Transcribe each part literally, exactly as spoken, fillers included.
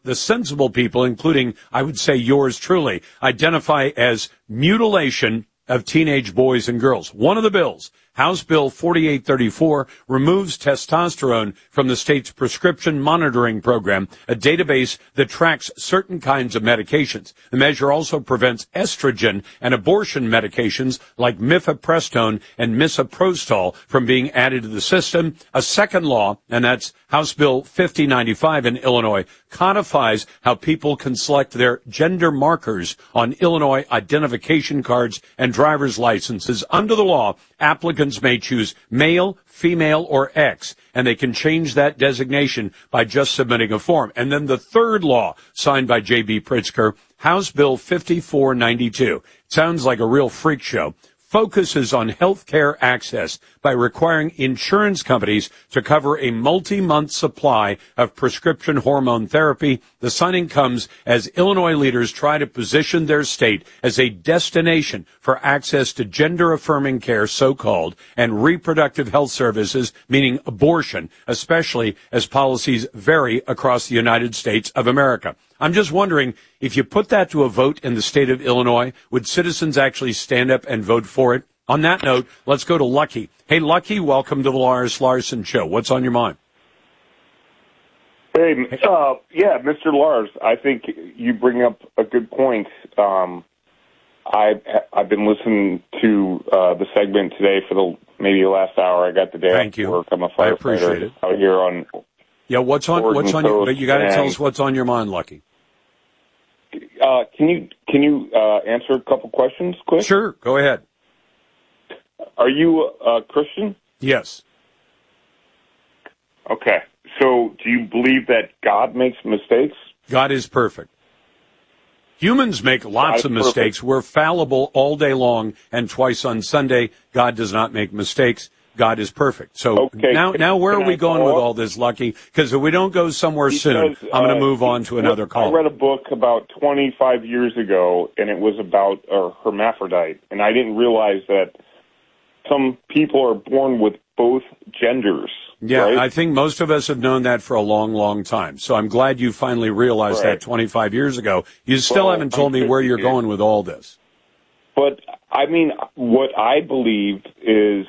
the sensible people, including, I would say, yours truly, identify as mutilation of teenage boys and girls. One of the bills, House Bill forty-eight thirty-four, removes testosterone from the state's prescription monitoring program, a database that tracks certain kinds of medications. The measure also prevents estrogen and abortion medications like mifepristone and misoprostol from being added to the system. A second law, and that's House Bill fifty ninety-five in Illinois, codifies how people can select their gender markers on Illinois identification cards and driver's licenses. Under the law, applicants may choose male, female, or X, and they can change that designation by just submitting a form. And then the third law, signed by J B. Pritzker, House Bill fifty-four ninety-two. Sounds like a real freak show. Focuses on health care access by requiring insurance companies to cover a multi-month supply of prescription hormone therapy. The signing comes as Illinois leaders try to position their state as a destination for access to gender-affirming care, so-called, and reproductive health services, meaning abortion, especially as policies vary across the United States of America. I'm just wondering, if you put that to a vote in the state of Illinois, would citizens actually stand up and vote for it? On that note, let's go to Lucky. Hey, Lucky, welcome to the Lars Larson Show. What's on your mind? Hey, uh, yeah, Mister Lars, I think you bring up a good point. Um, I, I've been listening to uh, the segment today for the maybe the last hour. I got the day Thank off you. work. I'm a I appreciate firefighter it. out here on Yeah, what's on Oregon what's on your, but you got to Coast, tell and- us what's on your mind, Lucky. Uh, can you can you uh, answer a couple questions quick? Sure, go ahead. Are you a Christian? Yes. Okay. So do you believe that God makes mistakes? God is perfect. Humans make lots of God is mistakes. perfect. We're fallible all day long and twice on Sunday. God does not make mistakes. God is perfect. So Okay, now, can- now where can are we I going follow with up? all this, Lucky? Because if we don't go somewhere soon, Because, I'm going uh, to move on to another call. I read a book about twenty-five years ago, and it was about a hermaphrodite, and I didn't realize that some people are born with both genders. Yeah, right? I think most of us have known that for a long, long time. So I'm glad you finally realized Right. that twenty-five years ago. You still Well, haven't told I'm me where you're fifty-two. going with all this. But, I mean, what I believe is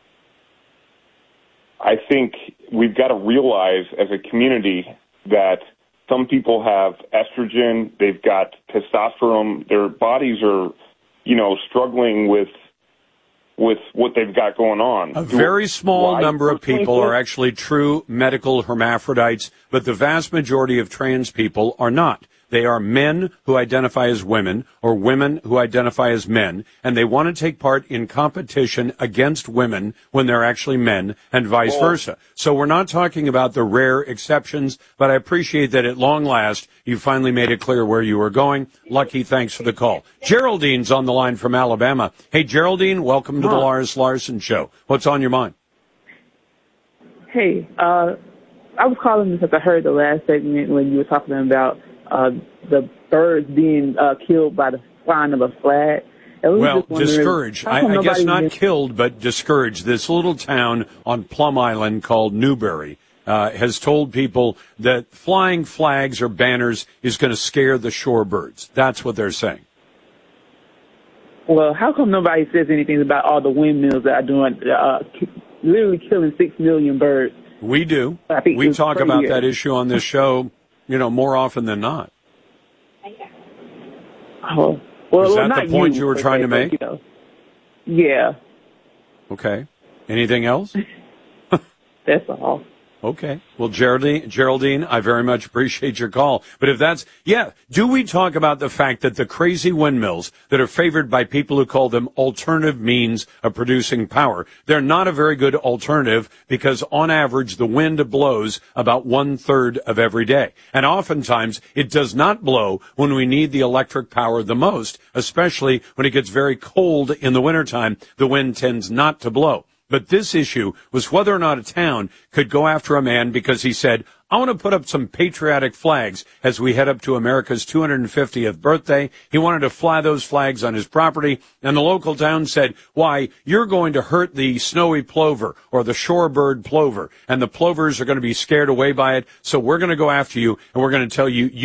I think we've got to realize as a community that some people have estrogen, they've got testosterone, their bodies are, you know, struggling with with what they've got going on. A very small Why number of personally people think- are actually true medical hermaphrodites, but the vast majority of trans people are not. They are men who identify as women or women who identify as men, and they want to take part in competition against women when they're actually men and vice Well- versa. So we're not talking about the rare exceptions, but I appreciate that at long last you finally made it clear where you were going. Lucky, thanks for the call. Geraldine's on the line from Alabama. Hey, Geraldine, welcome to the Huh. Lars Larson Show. What's on your mind? Hey, uh, I was calling because I heard the last segment when you were talking about uh, the birds being uh, killed by the flying of a flag. And we were Well, just wondering, discouraged. how I, come I guess nobody not even- killed, but discouraged. This little town on Plum Island called Newberry uh, has told people that flying flags or banners is going to scare the shorebirds. That's what they're saying. Well, how come nobody says anything about all the windmills that are doing, uh, ki- literally killing six million birds? We do. I think We it's talk crazy. about that issue on this show, you know, more often than not. Oh, well, Is well, that not the point you were per trying se, to but, make? you know, yeah, Okay. Anything else? that's all. Okay. Well, Geraldine, Geraldine, I very much appreciate your call. But if that's, yeah, do we talk about the fact that the crazy windmills that are favored by people who call them alternative means of producing power, they're not a very good alternative because on average the wind blows about one third of every day. And oftentimes it does not blow when we need the electric power the most, especially when it gets very cold in the wintertime. The wind tends not to blow. But this issue was whether or not a town could go after a man because he said, I want to put up some patriotic flags as we head up to America's two hundred fiftieth birthday. He wanted to fly those flags on his property, and the local town said, why, you're going to hurt the snowy plover or the shorebird plover, and the plovers are going to be scared away by it, so we're going to go after you, and we're going to tell you